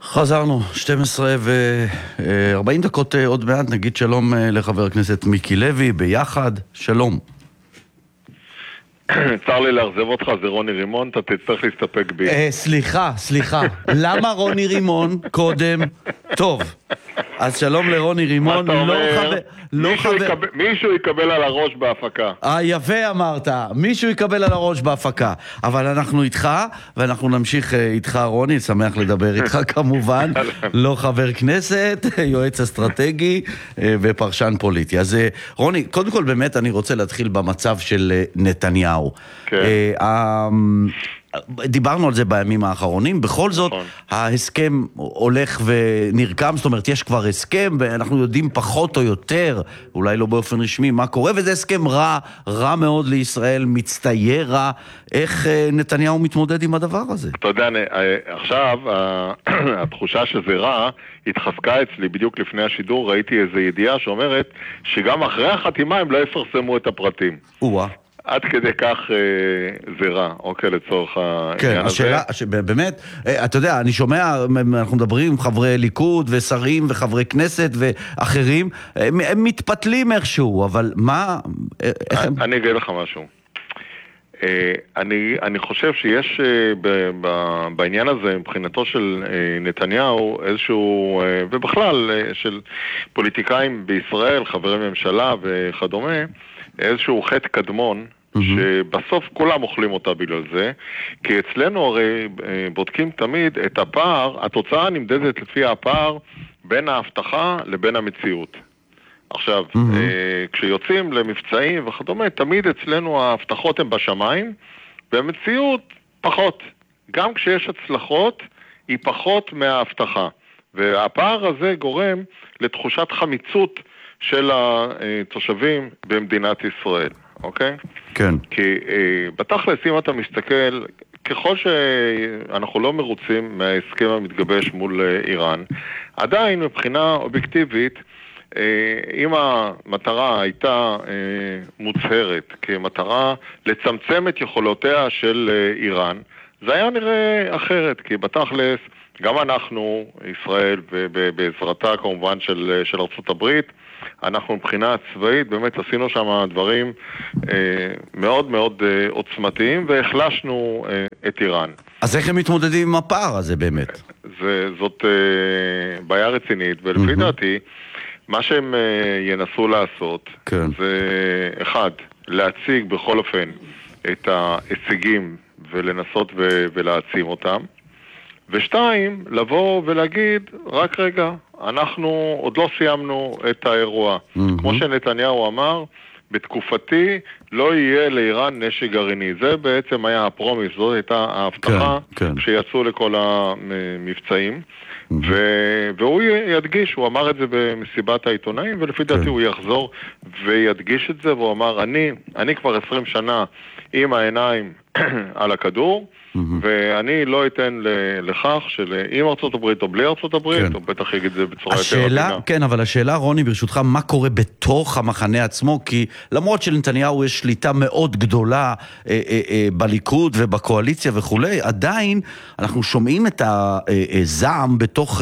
חזרנו, 12 ו-40 דקות עוד מעט, נגיד שלום לחבר הכנסת מיקי לוי, ביחד, שלום. צר לי להחזב אותך, זה רוני רימון, אתה תצטרך להסתפק בי. סליחה, למה רוני רימון קודם? טוב, אז שלום לרוני רימון, מישהו יקבל על הראש בהפקה. יפה אמרת, מישהו יקבל על הראש בהפקה, אבל אנחנו איתך, ואנחנו נמשיך איתך רוני, שמח לדבר איתך כמובן, לא חבר כנסת, יועץ אסטרטגי ופרשן פוליטי. אז רוני, קודם כל באמת אני רוצה להתחיל במצב של נתניהו. כן. דיברנו על זה בימים האחרונים, בכל זאת ההסכם הולך ונרקם, זאת אומרת יש כבר הסכם ואנחנו יודעים פחות או יותר, אולי לא באופן רשמי, מה קורה, וזה הסכם רע מאוד לישראל, מצטייר רע. איך נתניהו מתמודד עם הדבר הזה? אתה יודע, עכשיו התחושה שזה רע התחזקה אצלי בדיוק לפני השידור, ראיתי איזו ידיעה שאומרת שגם אחרי החתימה הם לא יפרסמו את הפרטים. עד כדי כך זה רע, אוקיי, לצורך העניין הזה. כן, השאלה, באמת, אתה יודע, אני שומע, אנחנו מדברים עם חברי ליכוד ושרים וחברי כנסת ואחרים, הם מתפתלים איכשהו, אבל מה, איך הם... אני אגיד לך משהו. אני חושב שיש בעניין הזה, מבחינתו של נתניהו, איזשהו, ובכלל של פוליטיקאים בישראל, חברי ממשלה וכדומה, איזשהו חטא קדמון, שבסוף כולם אוכלים אותה בגלל זה, כי אצלנו הרי בודקים תמיד את הפער, התוצאה נמדדת לפי הפער בין ההבטחה לבין המציאות. עכשיו, כשיוצאים למבצעים וכדומה, תמיד אצלנו ההבטחות הן בשמיים, והמציאות פחות. גם כשיש הצלחות, היא פחות מההבטחה. והפער הזה גורם לתחושת חמיצות של התושבים במדינת ישראל, אוקיי? כן. כי בתכלס, אם אתה מסתכל, ככל שאנחנו לא מרוצים מההסכם המתגבש מול איראן, עדיין מבחינה אובייקטיבית, אם המטרה הייתה מוצהרת כמטרה לצמצם את יכולותיה של איראן, זה היה נראה אחרת, כי בתכלס גם אנחנו, ישראל, ובעזרתה כמובן של ארצות הברית, אנחנו מבחינה צבאית באמת עשינו שם דברים מאוד מאוד עוצמתיים והחלשנו את איראן. אז איך הם מתמודדים עם הפער הזה באמת? זאת בעיה רצינית, ולפי דעתי מה שהם ינסו לעשות זה אחד, להציג בכל אופן את ההישגים ולנסות ולהעצים אותם, ושתיים, לבוא ולהגיד, רק רגע, אנחנו עוד לא סיימנו את האירוע. כמו שנתניהו אמר, בתקופתי לא יהיה לאיראן נשק גרעיני. זה בעצם היה הפרומיס, זאת הייתה ההבטחה כשיצאו לכל המבצעים. והוא ידגיש, הוא אמר את זה במסיבת העיתונאים, ולפי דעתי הוא יחזור וידגיש את זה, והוא אמר, אני כבר 20 שנה עם העיניים על הכדור, ואני לא אתן לכך עם ארצות הברית או בלי ארצות הברית, הוא בטח יגיד את זה בצורה יותר עדינה. כן, אבל השאלה, רוני, ברשותך, מה קורה בתוך המחנה עצמו? כי למרות שלנתניהו יש שליטה מאוד גדולה בליכוד ובקואליציה וכו', עדיין אנחנו שומעים את הזעם בתוך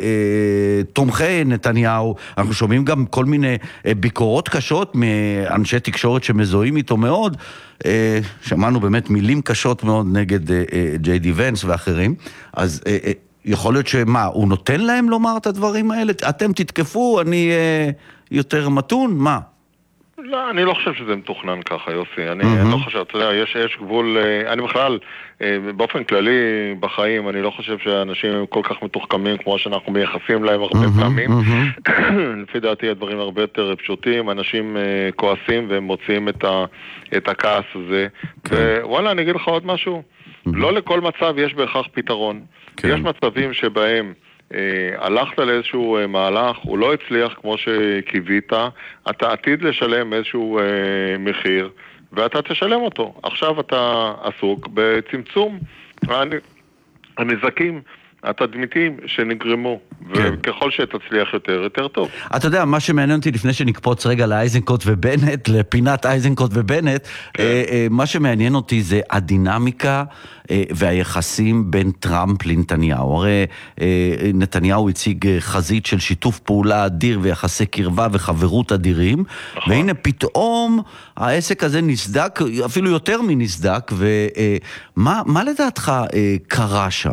תומכי נתניהו, אנחנו שומעים גם כל מיני ביקורות קשות מאנשי תקשורת שמזוהים איתו מאוד, שמענו באמת מילים קשות מאוד נגד ג'יי די ונס ואחרים, אז יכול להיות שמה, הוא נותן להם לומר את הדברים האלה? אתם תתקפו, אני יותר מתון? מה? לא, אני לא חושב שזה מתוכנן ככה, יוסי. אני לא חושב, אתה יודע, יש גבול, אני בכלל, באופן כללי בחיים, אני לא חושב שאנשים הם כל כך מתוחכמים כמו שאנחנו מייחסים להם הרבה פעמים. לפי דעתי הדברים הרבה יותר פשוטים, אנשים כועסים והם מוצאים את הכעס הזה. ווואלה, אני אגיד לך עוד משהו. לא לכל מצב יש בהכרח פתרון. יש מצבים שבהם הלכת לאיזשהו מהלך, הוא לא הצליח כמו שקיווית, אתה עתיד לשלם איזשהו מחיר, ואתה תשלם אותו. עכשיו אתה עסוק בצמצום הנזקים התדמיתיים שנגרמו, וככל שתצליח יותר, יותר טוב. אתה יודע, מה שמעניין אותי לפני שנקפוץ רגע לאייזנקוט ובנט, לפינת אייזנקוט ובנט, מה שמעניין אותי זה הדינמיקה והיחסים בין טראמפ לנתניהו. הרי נתניהו הציג חזית של שיתוף פעולה אדיר ויחסי קרבה וחברות אדירים, והנה פתאום העסק הזה נסדק, אפילו יותר מנסדק, ומה לדעתך קרה שם?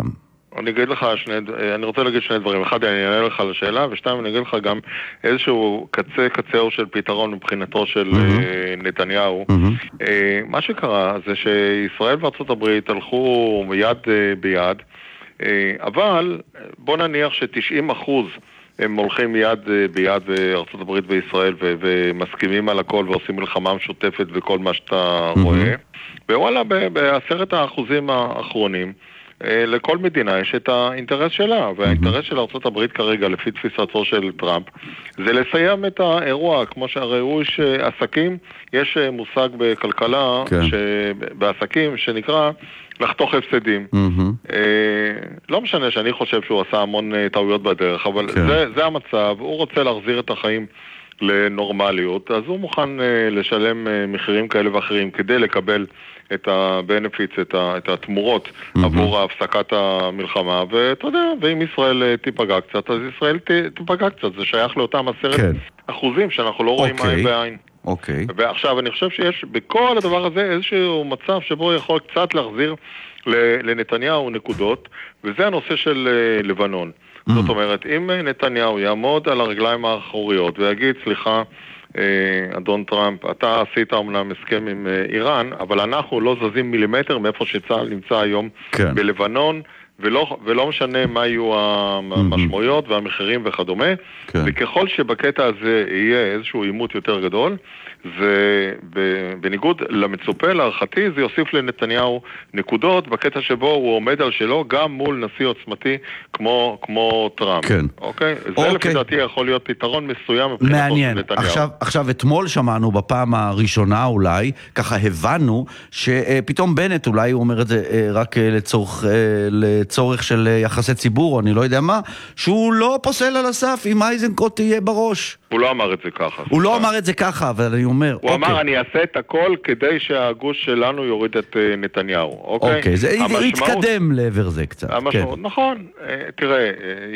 אני רוצה להגיד שני דברים. אחד, אני אענה לך לשאלה, ושתיים, אני אגיד לך גם איזשהו קצהו של פתרון מבחינתו של נתניהו. מה שקרה זה שישראל וארצות הברית הלכו יד ביד, אבל בוא נניח ש90% הם הולכים יד ביד בארצות הברית וישראל ומסכימים על הכל ועושים מלחמה משותפת וכל מה שאתה רואה. ווואלה, ב10% האחרונים לכל מדינה יש את האינטרס שלה, והאינטרס של ארצות הברית כרגע, לפי תפיסתו של טראמפ, זה לסיים את האירוע, כמו שהראו שעסקים, יש מושג בכלכלה, בעסקים שנקרא לחתוך הפסדים. לא משנה שאני חושב שהוא עשה המון טעויות בדרך, אבל זה המצב, הוא רוצה להחזיר את החיים לנורמליות, אז הוא מוכן לשלם מחירים כאלה ואחרים כדי לקבל את הבנפיץ, את התמורות עבור הפסקת המלחמה, ואתה יודע, ואם ישראל תיפגע קצת, אז ישראל תיפגע קצת, זה שייך לאותם 10% שאנחנו לא רואים עין בעין. ועכשיו אני חושב שיש בכל הדבר הזה איזשהו מצב שבו יכול קצת להחזיר לנתניהו נקודות, וזה הנושא של לבנון. זאת אומרת, אם נתניהו יעמוד על הרגליים האחוריות ויגיד, סליחה, אדון טראמפ, אתה עשית אומנם הסכם עם איראן, אבל אנחנו לא זזים מילימטר מאיפה שצה"ל נמצא היום בלבנון, ולא משנה מה יהיו המשמעויות והמחירים וכדומה, וככל שבקטע הזה יהיה איזשהו עימות יותר גדול, זה בניגוד למצופה להערכתי, זה יוסיף לנתניהו נקודות בקטע שבו הוא עומד על שלו גם מול נשיא עוצמתי כמו טראמפ. אוקיי? זה לפי דעתי יכול להיות פתרון מסוים מבחינתו של נתניהו. עכשיו אתמול שמענו בפעם הראשונה אולי, ככה הבנו שפתאום בנט, אולי הוא אומר את זה רק לצורך של יחסי ציבור, או אני לא יודע מה, שהוא לא פוסל על הסף אם אייזנקוט תהיה בראש. הוא לא אמר את זה ככה. הוא לא אמר את זה ככה, אבל אני אומר... הוא אמר, אני אעשה את הכל כדי שהגוש שלנו יוריד את נתניהו, אוקיי? אוקיי, זה יתקדם לעבר זה קצת. נכון, תראה,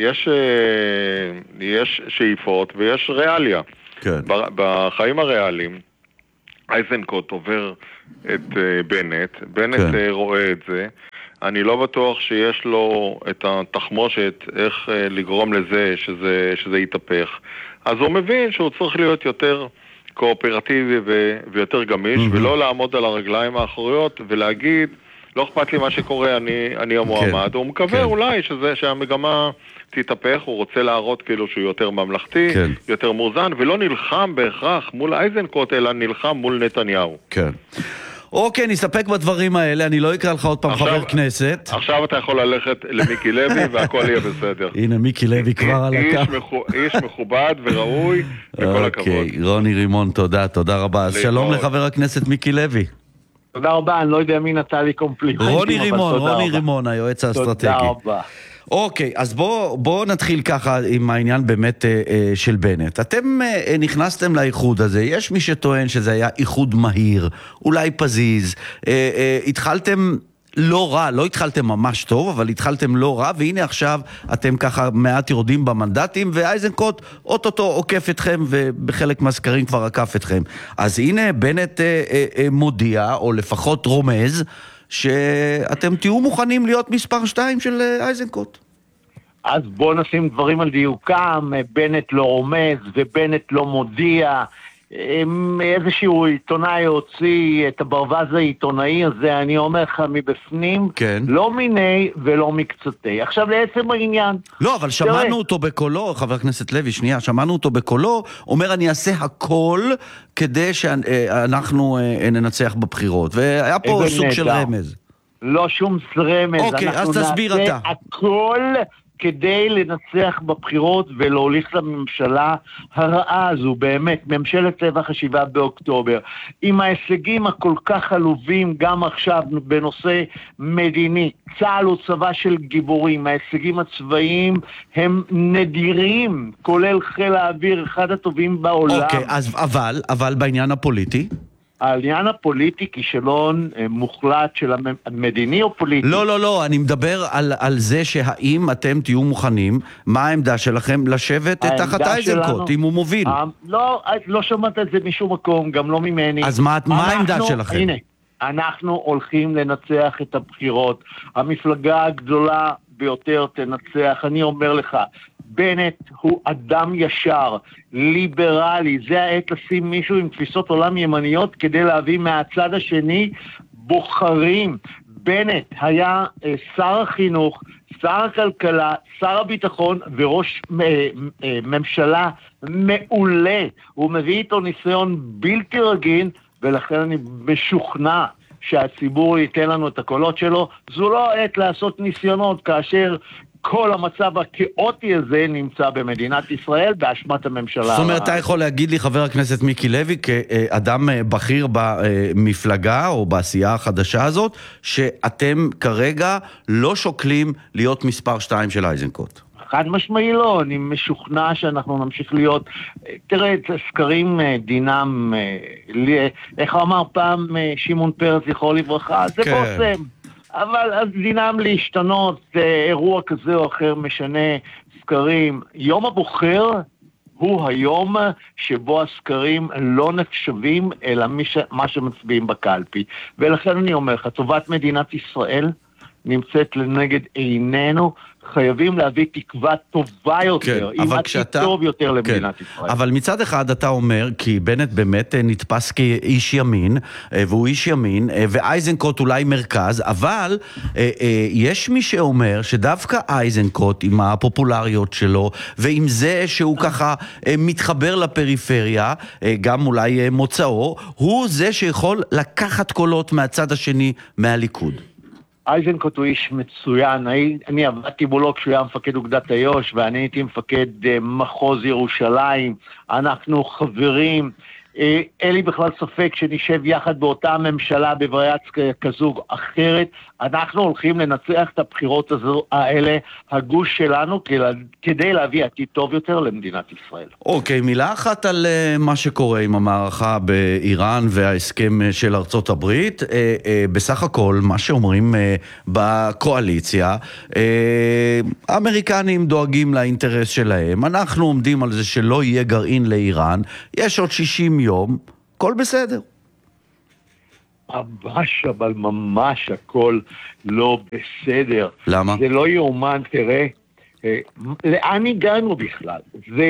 יש שאיפות ויש ריאליה. בחיים הריאליים, אייזנקוט עובר את בנט רואה את זה, אני לא בטוח שיש לו את התחמושת איך לגרום לזה שזה יתהפך. אז הוא מבין שהוא צריך להיות יותר קואופרטיבי ויותר גמיש, ולא לעמוד על הרגליים האחוריות ולהגיד, לא אכפת לי מה שקורה, אני המועמד. הוא מקווה אולי שהמגמה תתהפך, הוא רוצה להראות כאילו שהוא יותר ממלכתי, יותר מאוזן, ולא נלחם בהכרח מול אייזנקוט, אלא נלחם מול נתניהו. כן. אוקיי, נסתפק בדברים האלה, אני לא אקרא לך עוד פעם חבר כנסת. עכשיו אתה יכול ללכת למיקי לוי והכל יהיה בסדר. הנה מיקי לוי כבר על הקו. איש מכובד וראוי, וכל הכבוד. אוקיי, רוני רימון, תודה רבה. אז שלום לחבר הכנסת מיקי לוי. תודה רבה, אני לא יודע מי נתן לי קומפלימנטים, רוני רימון, היועץ האסטרטגי. תודה רבה. אוקיי, אז בוא נתחיל ככה עם העניין באמת של בנט. אתם נכנסתם לאיחוד הזה, יש מי שטוען שזה היה איחוד מהיר, אולי פזיז, התחלתם לא רע, לא התחלתם ממש טוב, אבל התחלתם לא רע, והנה עכשיו אתם ככה מעט יורדים במנדטים, ואייזנקוט אוטוטו עוקף אתכם, ובחלק מהסקרים כבר עקף אתכם. אז הנה בנט מודיע, או לפחות רומז, שאתם תהיו מוכנים להיות מספר 2 של אייזנקוט. אז בואו נשים דברים על דיוקם, בנט לא רומז ובנט לא מודיע, איזשהו עיתונאי הוציא את הברווז העיתונאי הזה, אני אומר לך מבפנים, לא מיני ולא מקצתי. עכשיו לעצם העניין. לא, אבל שמענו אותו בקולו, חבר הכנסת לוי, שנייה, שמענו אותו בקולו, אומר אני אעשה הכל כדי שאנחנו ננצח בבחירות, והיה פה סוג של רמז. לא שום רמז. אוקיי, אז תסביר אתה. הכל כדי לנצח בבחירות ולהוליך לממשלה הרעה הזו, באמת, ממשלת טבח 7 באוקטובר, עם ההישגים הכל כך עלובים גם עכשיו בנושא מדיני. צה"ל הוא צבא של גיבורים, ההישגים הצבאיים הם נדירים, כולל חיל האוויר, אחד הטובים בעולם. אוקיי, אבל בעניין הפוליטי? העניין הפוליטי כישלון מוחלט של המדיני או פוליטי? לא, אני מדבר על זה שהאם אתם תהיו מוכנים, מה העמדה שלכם לשבת תחת אייזנקוט, אם הוא מוביל? לא שמעת את זה משום מקום, גם לא ממני. אז מה העמדה שלכם? הנה, אנחנו הולכים לנצח את הבחירות. המפלגה הגדולה ביותר תנצח, אני אומר לך, בנט הוא אדם ישר, ליברלי, זה העת לשים מישהו עם תפיסות עולם ימניות כדי להביא מהצד השני בוחרים. בנט היה שר החינוך, שר הכלכלה, שר הביטחון וראש ממשלה מעולה. הוא מביא איתו ניסיון בלתי רגיל, ולכן אני משוכנע שהציבור ייתן לנו את הקולות שלו. זו לא עת לעשות ניסיונות כאשר כל המצב הכאוטי הזה נמצא במדינת ישראל באשמת הממשלה. זאת אומרת, אתה יכול להגיד לי, חבר הכנסת מיקי לוי, כאדם בכיר במפלגה או בעשייה החדשה הזאת, שאתם כרגע לא שוקלים להיות מספר 2 של אייזנקוט? חד משמעי לא, אני משוכנע שאנחנו נמשיך להיות, תראה, סקרים דינם, איך אמר פעם שמעון פרס זכרו לברכה, זה בוסם. אבל אז דינם להשתנות, אירוע כזה או אחר משנה סקרים. יום הבוחר הוא היום שבו הסקרים לא נחשבים אלא מה שמצביעים בקלפי. ולכן אני אומר לך, טובת מדינת ישראל נמצאת לנגד עינינו, חייבים להביא תקווה טובה יותר, עם עתיד טוב יותר למדינת ישראל. אבל מצד אחד אתה אומר, כי בנט באמת נתפס כאיש ימין, והוא איש ימין, ואייזנקוט אולי מרכז, אבל יש מי שאומר שדווקא אייזנקוט עם הפופולריות שלו, ועם זה שהוא ככה מתחבר לפריפריה, גם אולי מוצאו, הוא זה שיכול לקחת קולות מהצד השני מהליכוד. אייזנקוט הוא איש מצוין, אני עבדתי מולו כשהוא היה מפקד אוגדת איו"ש, ואני הייתי מפקד מחוז ירושלים, אנחנו חברים, אין לי בכלל ספק שנשב יחד באותה ממשלה בווריאציה כזו אחרת, אנחנו הולכים לנצח את הבחירות האלה, הגוש שלנו, כדי להביא עתיד טוב יותר למדינת ישראל. אוקיי, מילה אחת על מה שקורה עם המערכה באיראן וההסכם של ארצות הברית. בסך הכל, מה שאומרים בקואליציה, האמריקנים דואגים לאינטרס שלהם, אנחנו עומדים על זה שלא יהיה גרעין לאיראן, יש עוד 60 יום, כל בסדר. ממש, אבל ממש הכל לא בסדר. למה? זה לא יאומן, תראה, לאן הגענו בכלל?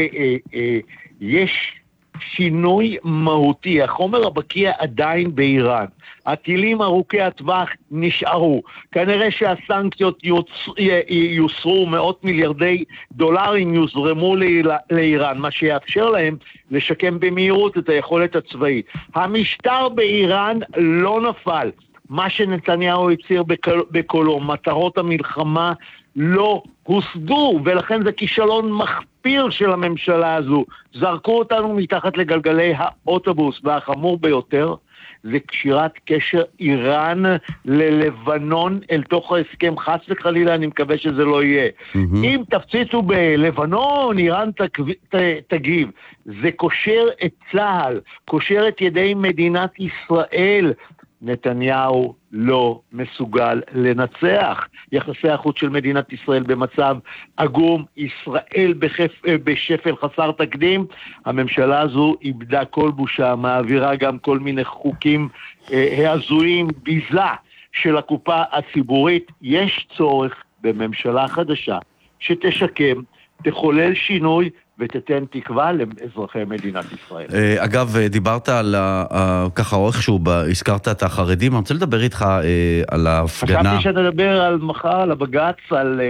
יש שינוי מהותי, החומר הבקיע עדיין באיראן, הטילים ארוכי הטווח נשארו, כנראה שהסנקציות יוסרו, מאות מיליארדי דולרים יוזרמו לאיראן, מה שיאפשר להם לשקם במהירות את היכולת הצבאית. המשטר באיראן לא נפל, מה שנתניהו הצהיר בקולו, מטרות המלחמה לא הושגו, ולכן זה כישלון מחפיר של הממשלה הזו. זרקו אותנו מתחת לגלגלי האוטובוס, והחמור ביותר זה קשירת קשר איראן ללבנון אל תוך ההסכם, חס וחלילה, אני מקווה שזה לא יהיה. אם תפציצו בלבנון, איראן תגיב. זה קושר את צה"ל, קושר את ידי מדינת ישראל. נתניהו לא מסוגל לנצח. יחסי החוץ של מדינת ישראל במצב עגום, ישראל בשפל חסר תקדים. הממשלה הזו איבדה כל בושה, מעבירה גם כל מיני חוקים הזויים, ביזה של הקופה הציבורית. יש צורך בממשלה חדשה שתשקם, תחולל שינוי ותתן תקווה לאזרחי מדינת ישראל. אגב, דיברת על ככה איכשהו, הזכרת את החרדים, אני רוצה לדבר איתך על ההפגנה. חשבתי שנדבר על מחר, על הבג"ץ, על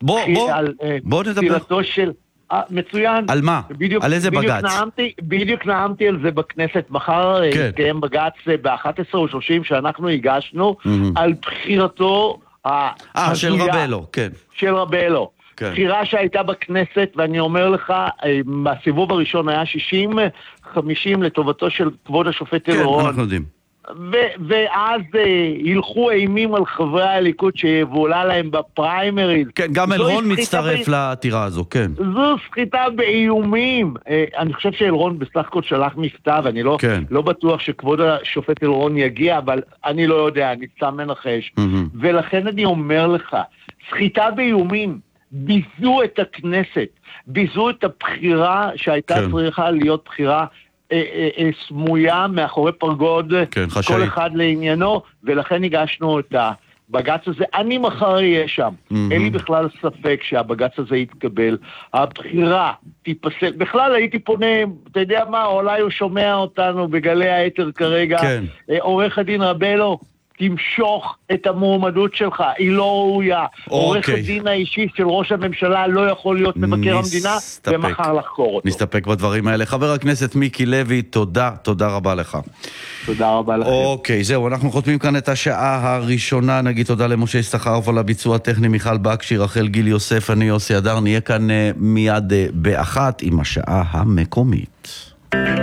פסילתו של... מצוין. על מה? על איזה בג"ץ? בדיוק נעמתי על זה בכנסת, מחר יתקיים בג"ץ ב-11:30 שאנחנו הגשנו, על בחירתו של רבלו, כן. של רבלו. בחירה שהייתה בכנסת, ואני אומר לך, בסיבוב הראשון היה 60-50 לטובתו של כבוד השופט אלרון. כן, אנחנו יודעים. ואז הלכו אימים על חברי הליכוד שיבולה להם בפריימריז. כן, גם אלרון מצטרף לעתירה הזו, כן. זו סחיטה באיומים. אני חושב שאלרון בסך הכל שלח מכתב, אני לא בטוח שכבוד השופט אלרון יגיע, אבל אני לא יודע, אני סתם מנחש. ולכן אני אומר לך, סחיטה באיומים, ביזו את הכנסת, ביזו את הבחירה שהייתה צריכה להיות בחירה סמויה מאחורי פרגוד, כל אחד לעניינו, ולכן הגשנו את הבג"ץ הזה. אני מחר אהיה שם, אין לי בכלל ספק שהבג"ץ הזה יתקבל, הבחירה תיפסק. בכלל הייתי פונה, אתה יודע מה, אולי הוא שומע אותנו בגלי היתר כרגע, עורך הדין רבלו, תמשוך את המועמדות שלך, היא לא ראויה. עורך הדין האישי של ראש הממשלה לא יכול להיות מבקר המדינה, ומחר לחקור אותו. נסתפק בדברים האלה. חבר הכנסת מיקי לוי, תודה רבה לך. תודה רבה לכם. אוקיי, זהו, אנחנו חותמים כאן את השעה הראשונה. נגיד תודה למשה סחרוף על הביצוע הטכני, מיכל בקשי, רחל גיל יוסף, אני יוסי אדר. נהיה כאן מיד באחת עם השעה המקומית.